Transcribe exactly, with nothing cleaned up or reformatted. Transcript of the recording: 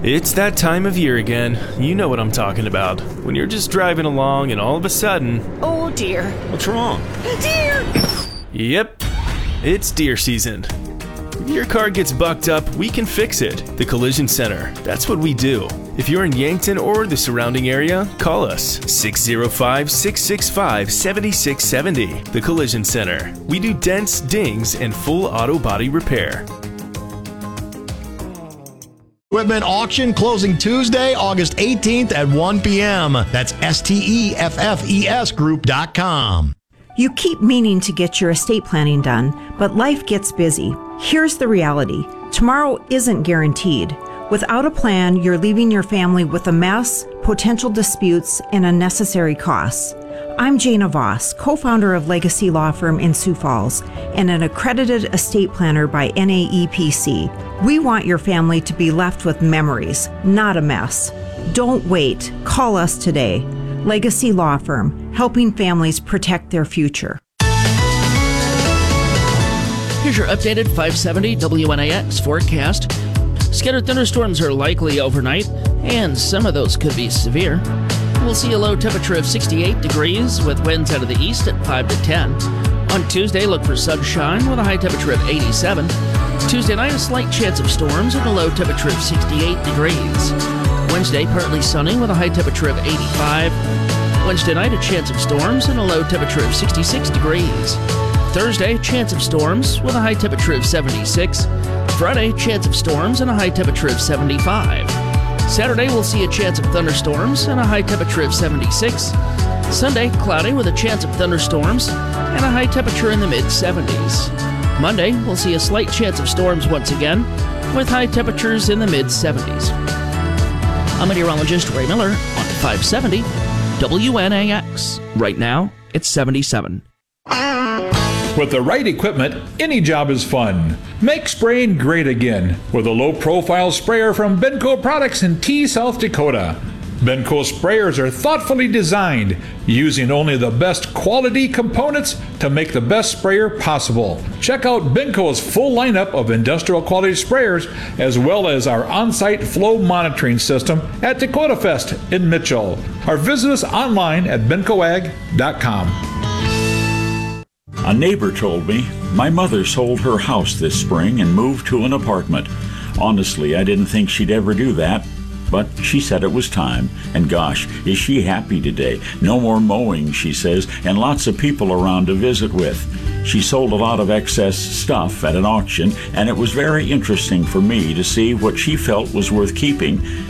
It's that time of year again. You know what I'm talking about. When you're just driving along and all of a sudden... Oh dear. What's wrong? Deer! Yep, it's deer season. If your car gets bucked up, we can fix it. The Collision Center. That's what we do. If you're in Yankton or the surrounding area, call us six oh five, six six five, seven six seven oh. The Collision Center. We do dents, dings, and full auto body repair. Equipment auction closing Tuesday, August eighteenth at one p.m. That's S T E F F E S group dot com. You keep meaning to get your estate planning done, but life gets busy. Here's the reality. Tomorrow isn't guaranteed. Without a plan, you're leaving your family with a mess, potential disputes, and unnecessary costs. I'm Jana Voss, co-founder of Legacy Law Firm in Sioux Falls and an accredited estate planner by N A E P C. We want your family to be left with memories, not a mess. Don't wait. Call us today. Legacy Law Firm, helping families protect their future. Here's your updated five seventy W N A X forecast. Scattered thunderstorms are likely overnight, and some of those could be severe. We'll see a low temperature of sixty-eight degrees with winds out of the east at five to ten. On Tuesday, look for sunshine with a high temperature of eighty-seven. Tuesday night, a slight chance of storms and a low temperature of sixty-eight degrees. Wednesday, partly sunny with a high temperature of eighty-five. Wednesday night, a chance of storms and a low temperature of sixty-six degrees. Thursday, chance of storms with a high temperature of seventy-six. Friday, chance of storms and a high temperature of seventy-five. Saturday, we'll see a chance of thunderstorms and a high temperature of seventy-six. Sunday, cloudy with a chance of thunderstorms and a high temperature in the mid-seventies. Monday, we'll see a slight chance of storms once again with high temperatures in the mid-seventies. I'm meteorologist Ray Miller on five seventy W N A X. Right now, it's seventy-seven. With the right equipment, any job is fun. Make spraying great again with a low-profile sprayer from Benco Products in Tea, South Dakota. Benco sprayers are thoughtfully designed, using only the best quality components to make the best sprayer possible. Check out Benco's full lineup of industrial quality sprayers, as well as our on-site flow monitoring system at Dakota Fest in Mitchell. Or visit us online at benco ag dot com. A neighbor told me my mother sold her house this spring and moved to an apartment. Honestly, I didn't think she'd ever do that, but she said it was time. And gosh, is she happy today. No more mowing, she says, and lots of people around to visit with. She sold a lot of excess stuff at an auction, and it was very interesting for me to see what she felt was worth keeping.